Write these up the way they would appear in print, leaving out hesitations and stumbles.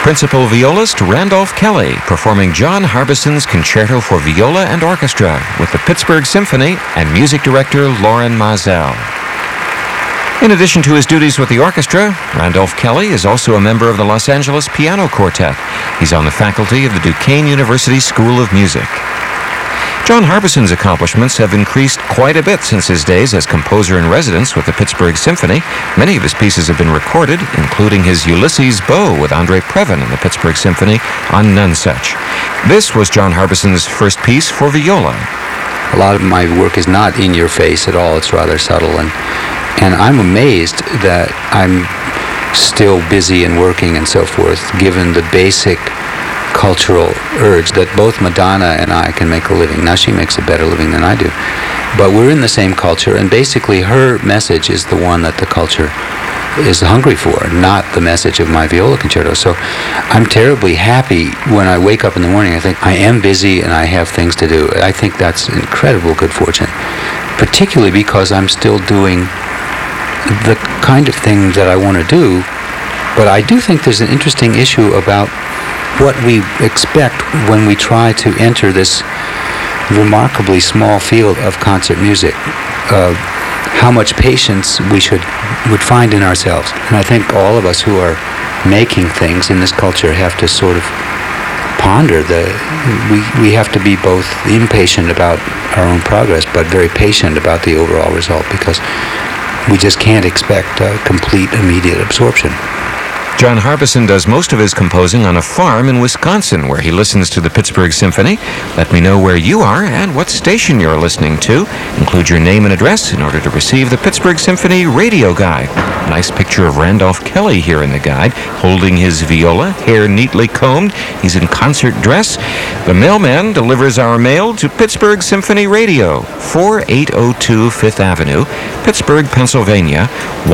principal violist Randolph Kelly performing John Harbison's Concerto for Viola and Orchestra with the Pittsburgh Symphony and music director Loren Maazel. In addition to his duties with the orchestra, Randolph Kelly is also a member of the Los Angeles Piano Quartet. He's on the faculty of the Duquesne University School of Music. John Harbison's accomplishments have increased quite a bit since his days as composer-in-residence with the Pittsburgh Symphony. Many of his pieces have been recorded, including his Ulysses Beau with Andre Previn and the Pittsburgh Symphony on Nonesuch. This was John Harbison's first piece for viola. A lot of my work is not in your face at all. It's rather subtle, and I'm amazed that I'm still busy and working and so forth, given the basic cultural urge that both Madonna and I can make a living. Now, she makes a better living than I do, but we're in the same culture, and basically her message is the one that the culture is hungry for, not the message of my viola concerto. So I'm terribly happy when I wake up in the morning. I think I am busy and I have things to do. I think that's incredible good fortune, particularly because I'm still doing the kind of thing that I want to do. But I do think there's an interesting issue about what we expect when we try to enter this remarkably small field of concert music, how much patience we would find in ourselves. And I think all of us who are making things in this culture have to sort of ponder we have to be both impatient about our own progress but very patient about the overall result, because we just can't expect complete immediate absorption. John Harbison does most of his composing on a farm in Wisconsin, where he listens to the Pittsburgh Symphony. Let me know where you are and what station you're listening to. Include your name and address in order to receive the Pittsburgh Symphony radio guide. Nice picture of Randolph Kelly here in the guide, holding his viola, hair neatly combed. He's in concert dress. The mailman delivers our mail to Pittsburgh Symphony Radio, 4802 Fifth Avenue, Pittsburgh, Pennsylvania,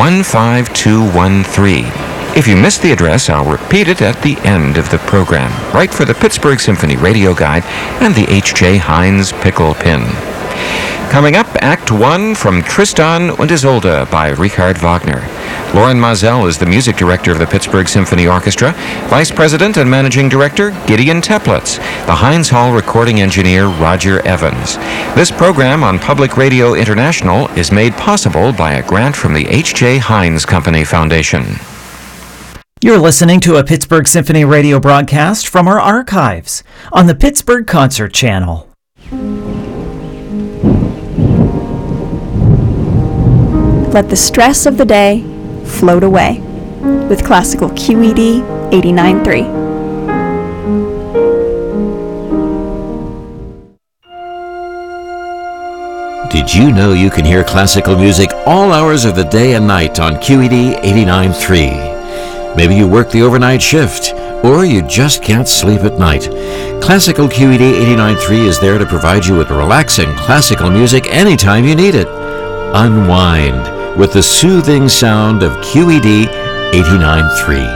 15213. If you missed the address, I'll repeat it at the end of the program. Write for the Pittsburgh Symphony Radio Guide and the H.J. Heinz Pickle Pin. Coming up, Act 1 from Tristan und Isolde by Richard Wagner. Loren Maazel is the music director of the Pittsburgh Symphony Orchestra. Vice President and Managing Director, Gideon Teplitz. The Heinz Hall recording engineer, Roger Evans. This program on Public Radio International is made possible by a grant from the H.J. Heinz Company Foundation. You're listening to a Pittsburgh Symphony radio broadcast from our archives on the Pittsburgh Concert Channel. Let the stress of the day float away with classical QED 89.3. Did you know you can hear classical music all hours of the day and night on QED 89.3? Maybe you work the overnight shift, or you just can't sleep at night. Classical QED 89.3 is there to provide you with relaxing classical music anytime you need it. Unwind with the soothing sound of QED 89.3.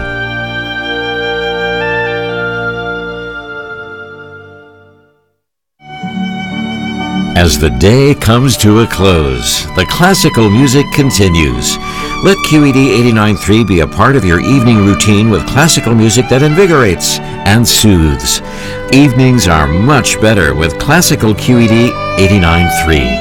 As the day comes to a close, the classical music continues. Let QED 89.3 be a part of your evening routine with classical music that invigorates and soothes. Evenings are much better with classical QED 89.3.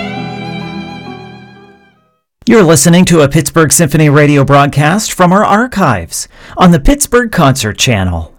You're listening to a Pittsburgh Symphony radio broadcast from our archives on the Pittsburgh Concert Channel.